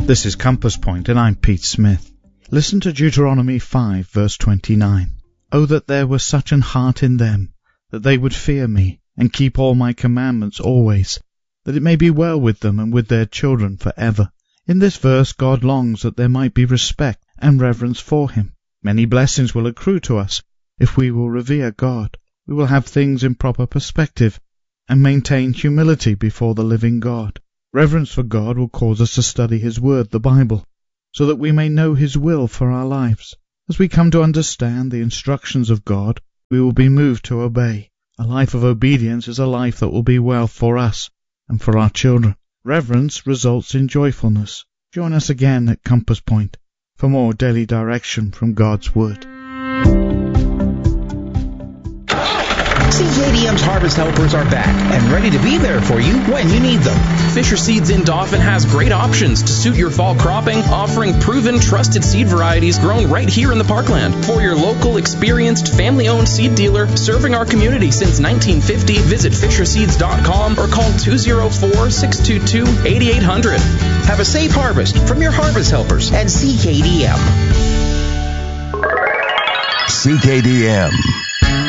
This is Compass Point, and I'm Pete Smith. Listen to Deuteronomy 5, verse 29. Oh, that there were such an heart in them, that they would fear me, and keep all my commandments always, that it may be well with them and with their children forever. In this verse, God longs that there might be respect and reverence for him. Many blessings will accrue to us if we will revere God. We will have things in proper perspective and maintain humility before the living God. Reverence for God will cause us to study his word, the Bible, so that we may know his will for our lives. As we come to understand the instructions of God, we will be moved to obey. A life of obedience is a life that will be well for us and for our children. Reverence results in joyfulness. Join us again at Compass Point for more daily direction from God's Word. CKDM's Harvest Helpers are back and ready to be there for you when you need them. Fisher Seeds in Dauphin has great options to suit your fall cropping, offering proven, trusted seed varieties grown right here in the parkland. For your local, experienced, family-owned seed dealer serving our community since 1950, visit FisherSeeds.com or call 204-622-8800. Have a safe harvest from your Harvest Helpers at CKDM. CKDM.